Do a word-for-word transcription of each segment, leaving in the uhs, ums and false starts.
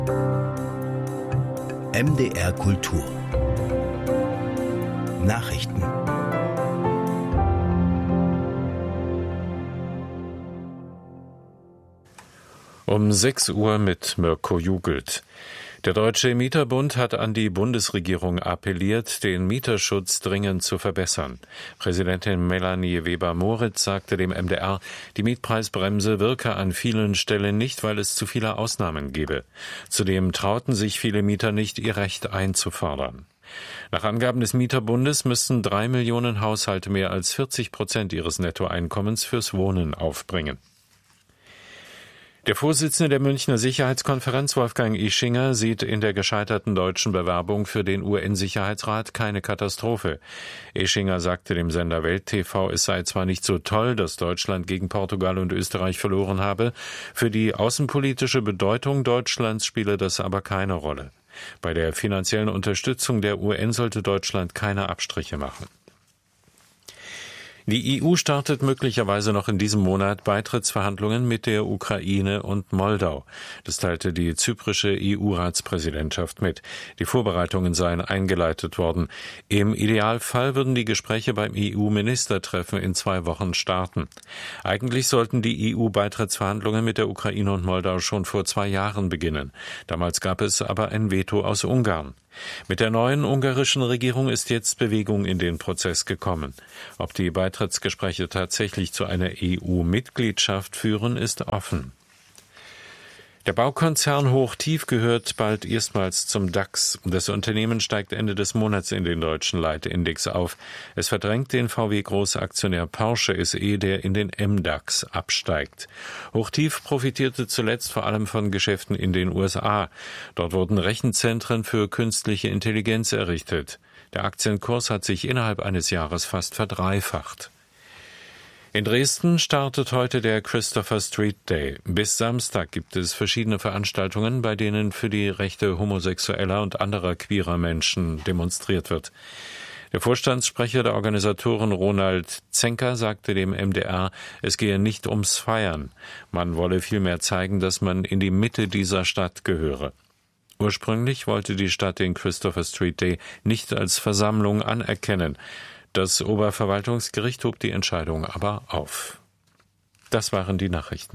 M D R Kultur Nachrichten. Um sechs Uhr mit Mirko Jugelt. Der Deutsche Mieterbund hat an die Bundesregierung appelliert, den Mieterschutz dringend zu verbessern. Präsidentin Melanie Weber-Moritz sagte dem M D R, die Mietpreisbremse wirke an vielen Stellen nicht, weil es zu viele Ausnahmen gebe. Zudem trauten sich viele Mieter nicht, ihr Recht einzufordern. Nach Angaben des Mieterbundes müssten drei Millionen Haushalte mehr als vierzig Prozent ihres Nettoeinkommens fürs Wohnen aufbringen. Der Vorsitzende der Münchner Sicherheitskonferenz, Wolfgang Ischinger, sieht in der gescheiterten deutschen Bewerbung für den U N-Sicherheitsrat keine Katastrophe. Ischinger sagte dem Sender Welt T V, es sei zwar nicht so toll, dass Deutschland gegen Portugal und Österreich verloren habe, für die außenpolitische Bedeutung Deutschlands spiele das aber keine Rolle. Bei der finanziellen Unterstützung der U N sollte Deutschland keine Abstriche machen. Die E U startet möglicherweise noch in diesem Monat Beitrittsverhandlungen mit der Ukraine und Moldau. Das teilte die zyprische E U-Ratspräsidentschaft mit. Die Vorbereitungen seien eingeleitet worden. Im Idealfall würden die Gespräche beim E U-Ministertreffen in zwei Wochen starten. Eigentlich sollten die E U-Beitrittsverhandlungen mit der Ukraine und Moldau schon vor zwei Jahren beginnen. Damals gab es aber ein Veto aus Ungarn. Mit der neuen ungarischen Regierung ist jetzt Bewegung in den Prozess gekommen. Ob die Beitrittsgespräche tatsächlich zu einer E U-Mitgliedschaft führen, ist offen. Der Baukonzern Hochtief gehört bald erstmals zum DAX. Das Unternehmen steigt Ende des Monats in den deutschen Leitindex auf. Es verdrängt den V W-Großaktionär Porsche S E, der in den M DAX absteigt. Hochtief profitierte zuletzt vor allem von Geschäften in den U S A. Dort wurden Rechenzentren für künstliche Intelligenz errichtet. Der Aktienkurs hat sich innerhalb eines Jahres fast verdreifacht. In Dresden startet heute der Christopher Street Day. Bis Samstag gibt es verschiedene Veranstaltungen, bei denen für die Rechte homosexueller und anderer queerer Menschen demonstriert wird. Der Vorstandssprecher der Organisatoren Ronald Zenker sagte dem M D R, es gehe nicht ums Feiern. Man wolle vielmehr zeigen, dass man in die Mitte dieser Stadt gehöre. Ursprünglich wollte die Stadt den Christopher Street Day nicht als Versammlung anerkennen. Das Oberverwaltungsgericht hob die Entscheidung aber auf. Das waren die Nachrichten.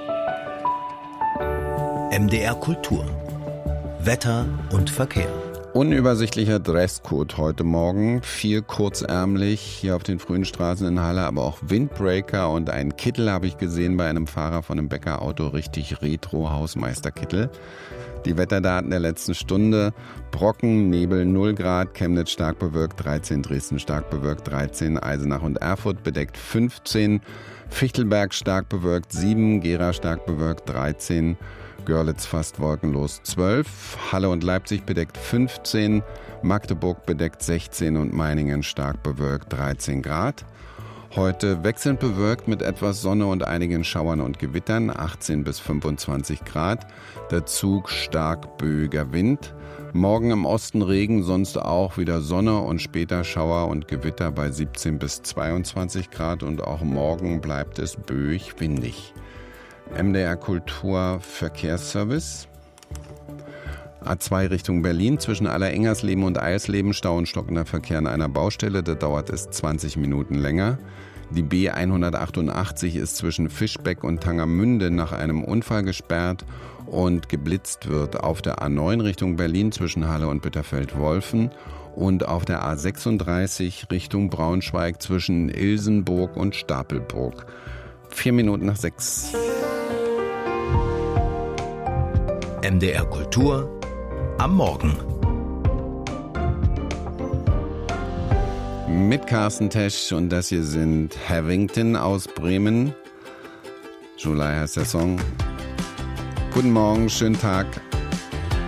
M D R Kultur. Wetter und Verkehr. Unübersichtlicher Dresscode heute Morgen, viel kurzärmlich hier auf den frühen Straßen in Halle, aber auch Windbreaker und einen Kittel habe ich gesehen bei einem Fahrer von einem Bäckerauto, richtig Retro-Hausmeisterkittel. Die Wetterdaten der letzten Stunde: Brocken, Nebel null Grad, Chemnitz stark bewölkt dreizehn, Dresden stark bewölkt dreizehn, Eisenach und Erfurt bedeckt fünfzehn, Fichtelberg stark bewölkt sieben, Gera stark bewölkt dreizehn, Görlitz fast wolkenlos zwölf, Halle und Leipzig bedeckt fünfzehn, Magdeburg bedeckt sechzehn und Meiningen stark bewölkt dreizehn Grad. Heute wechselnd bewölkt mit etwas Sonne und einigen Schauern und Gewittern, achtzehn bis fünfundzwanzig Grad. Dazu stark böiger Wind. Morgen im Osten Regen, sonst auch wieder Sonne und später Schauer und Gewitter bei siebzehn bis zweiundzwanzig Grad. Und auch morgen bleibt es böig windig. M D R Kultur Verkehrsservice. A zwei Richtung Berlin, zwischen Allerengersleben und Eilsleben, Stau und stockender Verkehr an einer Baustelle, da dauert es zwanzig Minuten länger. Die B hundertachtundachtzig ist zwischen Fischbeck und Tangermünde nach einem Unfall gesperrt und geblitzt wird auf der A neun Richtung Berlin zwischen Halle und Bitterfeld-Wolfen und auf der A sechsunddreißig Richtung Braunschweig zwischen Ilsenburg und Stapelburg. Vier Minuten nach sechs. M D R Kultur am Morgen. Mit Carsten Tesch, und das hier sind Havington aus Bremen. July heißt der Song. Guten Morgen, schönen Tag.